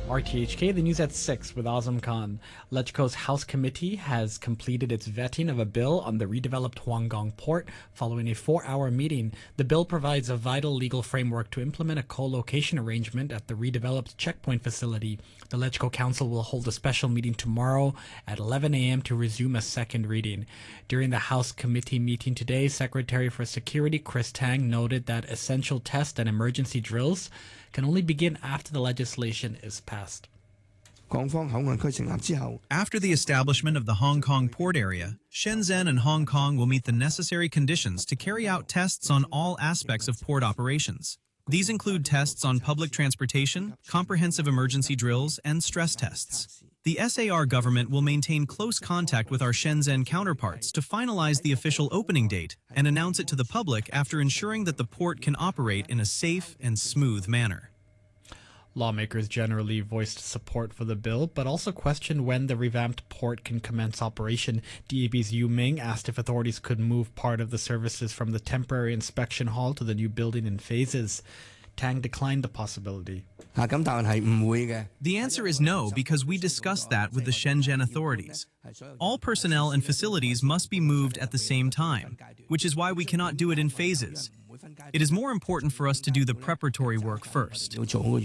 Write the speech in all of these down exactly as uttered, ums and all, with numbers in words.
R T H K, the news at six with Azam Khan. LegCo's House Committee has completed its vetting of a bill on the redeveloped Huanggang port following a four-hour meeting. The bill provides a vital legal framework to implement a co-location arrangement at the redeveloped checkpoint facility. The LegCo Council will hold a special meeting tomorrow at eleven a m to resume a second reading. During the House Committee meeting today, Secretary for Security Chris Tang noted that essential test and emergency drills can only begin after the legislation is passed. After the establishment of the Hong Kong port area, Shenzhen and Hong Kong will meet the necessary conditions to carry out tests on all aspects of port operations. These include tests on public transportation, comprehensive emergency drills, and stress tests. The S A R government will maintain close contact with our Shenzhen counterparts to finalize the official opening date and announce it to the public after ensuring that the port can operate in a safe and smooth manner. Lawmakers generally voiced support for the bill, but also questioned when the revamped port can commence operation. D A B's Yu Ming asked if authorities could move part of the services from the temporary inspection hall to the new building in phases. Tang declined the possibility. The answer is no, because we discussed that with the Shenzhen authorities. All personnel and facilities must be moved at the same time, which is why we cannot do it in phases. It is more important for us to do the preparatory work first.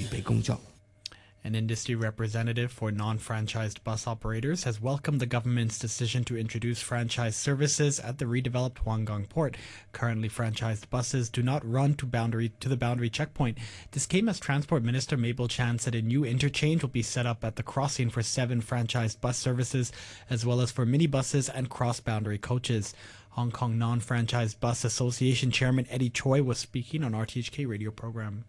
An industry representative for non-franchised bus operators has welcomed the government's decision to introduce franchise services at the redeveloped Huanggang port. Currently, franchised buses do not run to boundary to the boundary checkpoint. This came as Transport Minister Mabel Chan said a new interchange will be set up at the crossing for seven franchised bus services, as well as for minibuses and cross-boundary coaches. Hong Kong Non-Franchised Bus Association Chairman Eddie Choi was speaking on R T H K radio program.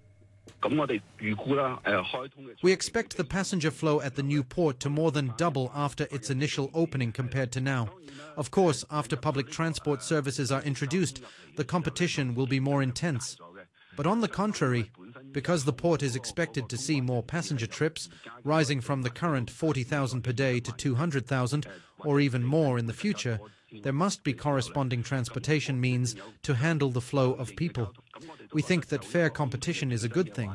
We expect the passenger flow at the new port to more than double after its initial opening compared to now. Of course, after public transport services are introduced, the competition will be more intense. But on the contrary, because the port is expected to see more passenger trips, rising from the current forty thousand per day to two hundred thousand, or even more in the future, there must be corresponding transportation means to handle the flow of people. We think that fair competition is a good thing.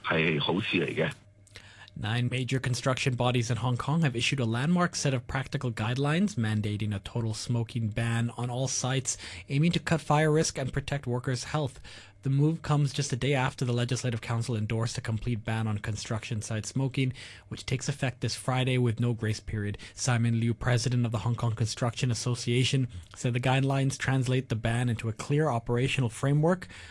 Nine major construction bodies in Hong Kong have issued a landmark set of practical guidelines mandating a total smoking ban on all sites, aiming to cut fire risk and protect workers' health. The move comes just a day after the Legislative Council endorsed a complete ban on construction site smoking, which takes effect this Friday with no grace period. Simon Liu, president of the Hong Kong Construction Association, said the guidelines translate the ban into a clear operational framework